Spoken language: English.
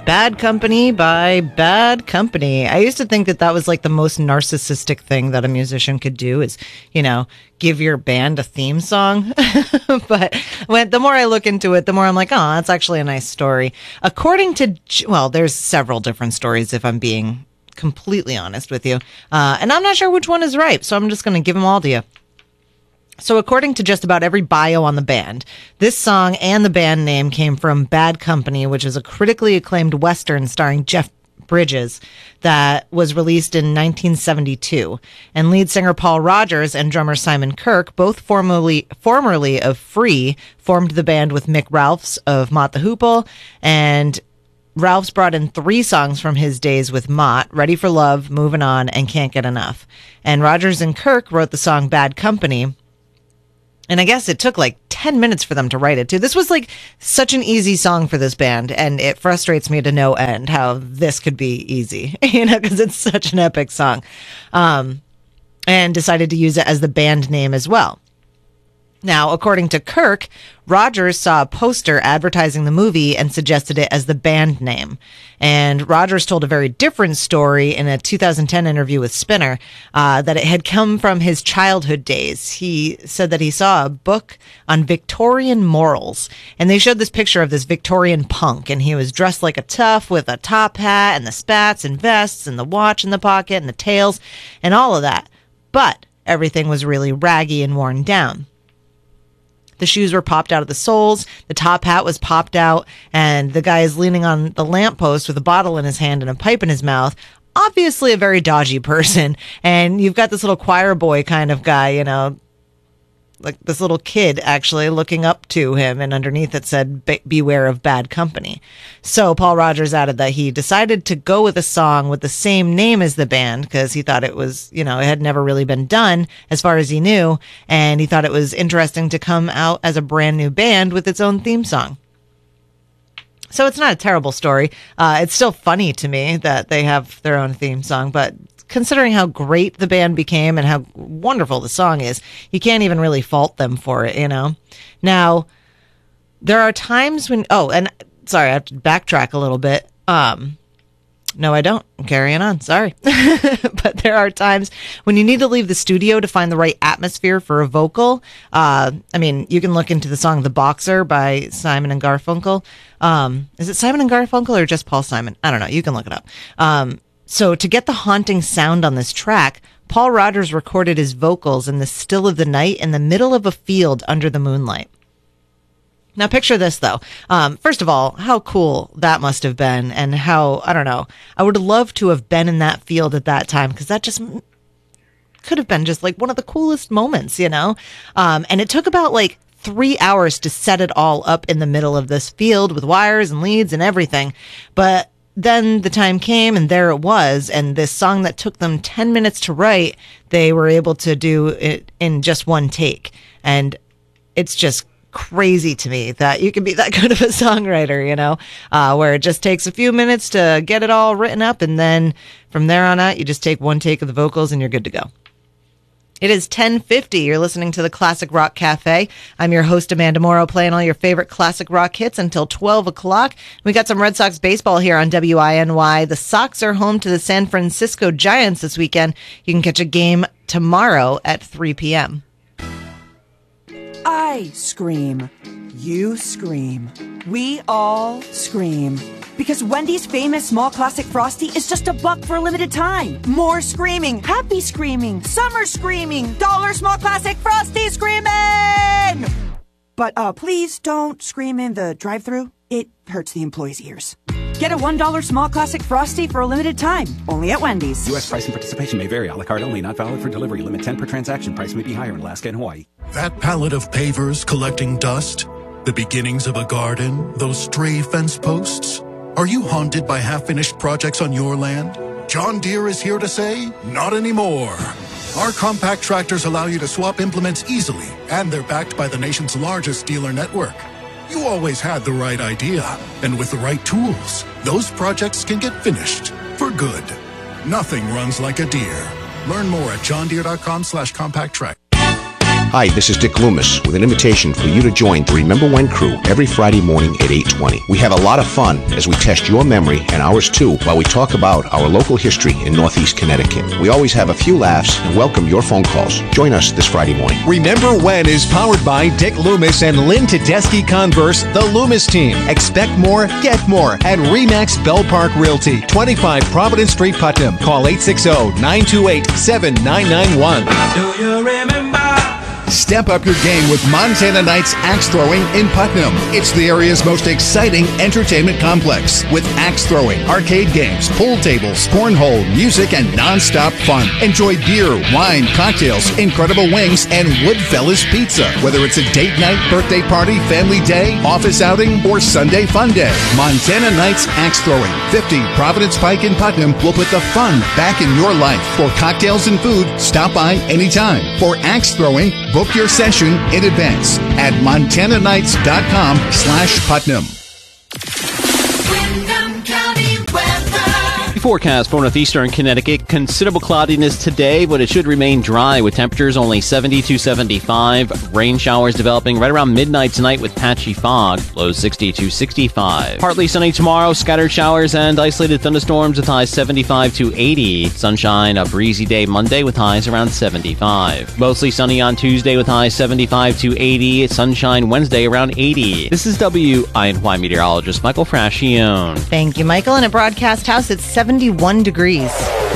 Bad Company by Bad Company. I used to think that that was like the most narcissistic thing that a musician could do is, you know, give your band a theme song. But the more I look into it, the more I'm like, oh, that's actually a nice story. According to, well, there's several different stories if I'm being completely honest with you. And I'm not sure which one is right, so I'm just going to give them all to you. So according to just about every bio on the band, this song and the band name came from Bad Company, which is a critically acclaimed Western starring Jeff Bridges that was released in 1972. And lead singer Paul Rodgers and drummer Simon Kirke, both formerly of Free, formed the band with Mick Ralphs of Mott the Hoople. And Ralphs brought in 3 songs from his days with Mott: Ready for Love, Moving On, and Can't Get Enough. And Rodgers and Kirke wrote the song Bad Company. And I guess it took like 10 minutes for them to write it too. This was like such an easy song for this band, and it frustrates me to no end how this could be easy, you know, because it's such an epic song. And decided to use it as the band name as well. Now, according to Kirke, Rodgers saw a poster advertising the movie and suggested it as the band name. And Rodgers told a very different story in a 2010 interview with Spinner, that it had come from his childhood days. He said that he saw a book on Victorian morals, and they showed this picture of this Victorian punk, and he was dressed like a tough with a top hat and the spats and vests and the watch in the pocket and the tails and all of that. But everything was really raggy and worn down. The shoes were popped out of the soles, the top hat was popped out, and the guy is leaning on the lamppost with a bottle in his hand and a pipe in his mouth. Obviously a very dodgy person. And you've got this little choir boy kind of guy, you know, like this little kid actually looking up to him, and underneath it said, beware of bad company. So Paul Rodgers added that he decided to go with a song with the same name as the band because he thought it was, you know, it had never really been done as far as he knew. And he thought it was interesting to come out as a brand new band with its own theme song. So it's not a terrible story. It's still funny to me that they have their own theme song, but considering how great the band became and how wonderful the song is, you can't even really fault them for it, you know? Now, there are times when, and sorry, I have to backtrack a little bit. No, I don't. I'm carrying on. Sorry. But there are times when you need to leave the studio to find the right atmosphere for a vocal. I mean, you can look into the song The Boxer by Simon and Garfunkel. Is it Simon and Garfunkel or just Paul Simon? I don't know. You can look it up. So to get the haunting sound on this track, Paul Rodgers recorded his vocals in the still of the night in the middle of a field under the moonlight. Now picture this though. First of all, how cool that must have been, and how, I don't know, I would love to have been in that field at that time, because that just could have been just like one of the coolest moments, you know? And it took about like 3 hours to set it all up in the middle of this field with wires and leads and everything. But then the time came, and there it was. And this song that took them 10 minutes to write, they were able to do it in just one take. And it's just crazy to me that you can be that good of a songwriter, you know, where it just takes a few minutes to get it all written up. And then from there on out, you just take one take of the vocals and you're good to go. It is 10:50. You're listening to the Classic Rock Cafe. I'm your host, Amanda Morrow, playing all your favorite classic rock hits until 12 o'clock. We got some Red Sox baseball here on WINY. The Sox are home to the San Francisco Giants this weekend. You can catch a game tomorrow at 3 p.m. I scream. You scream. We all scream. Because Wendy's famous small classic Frosty is just $1 for a limited time. More screaming, happy screaming, summer screaming, dollar small classic Frosty screaming! But please don't scream in the drive-thru. It hurts the employees' ears. Get a $1 small classic Frosty for a limited time. Only at Wendy's. U.S. price and participation may vary. A la carte only. Not valid for delivery. Limit 10 per transaction. Price may be higher in Alaska and Hawaii. That pallet of pavers collecting dust? The beginnings of a garden? Those stray fence posts? Are you haunted by half-finished projects on your land? John Deere is here to say, not anymore. Our compact tractors allow you to swap implements easily, and they're backed by the nation's largest dealer network. You always had the right idea, and with the right tools, those projects can get finished for good. Nothing runs like a Deere. Learn more at johndeere.com/compact track. Hi, this is Dick Loomis with an invitation for you to join the Remember When crew every Friday morning at 8:20. We have a lot of fun as we test your memory and ours too while we talk about our local history in Northeast Connecticut. We always have a few laughs and welcome your phone calls. Join us this Friday morning. Remember When is powered by Dick Loomis and Lynn Tedeschi Converse, the Loomis team. Expect more, get more at RE/MAX Bell Park Realty, 25 Providence Street, Putnam. Call 860-928-7991. Do you remember? Step up your game with Montana Knights Axe Throwing in Putnam. It's the area's most exciting entertainment complex with axe throwing, arcade games, pool tables, cornhole, music, and non-stop fun. Enjoy beer, wine, cocktails, incredible wings, and Woodfellas Pizza. Whether it's a date night, birthday party, family day, office outing, or Sunday fun day, Montana Knights Axe Throwing, 50 Providence Pike in Putnam will put the fun back in your life. For cocktails and food, stop by anytime. For axe throwing, book your session in advance at montanaknights.com/Putnam. Forecast for northeastern Connecticut. Considerable cloudiness today, but it should remain dry with temperatures only 70 to 75. Rain showers developing right around midnight tonight with patchy fog. Lows 60 to 65. Partly sunny tomorrow. Scattered showers and isolated thunderstorms with highs 75 to 80. Sunshine, a breezy day Monday with highs around 75. Mostly sunny on Tuesday with highs 75 to 80. Sunshine Wednesday around 80. This is WINY meteorologist Michael Frascione. Thank you, Michael. And at Broadcast House, it's 71 degrees.